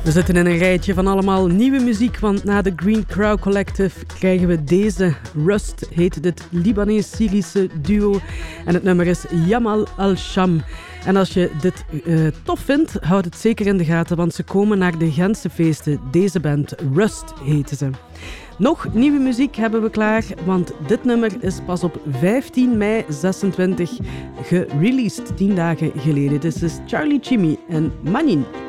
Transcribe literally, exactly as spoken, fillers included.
We zitten in een rijtje van allemaal nieuwe muziek, want na de Green Crow Collective krijgen we deze. Rust heet dit Libanees-Syrische duo en het nummer is Yamal Al-Sham. En als je dit uh, tof vindt, houd het zeker in de gaten, want ze komen naar de Gentse feesten. Deze band, Rust heten ze. Nog nieuwe muziek hebben we klaar, want dit nummer is pas op vijftien mei zesentwintig gereleased, tien dagen geleden. Dit is Charlie Chimmy en Manin.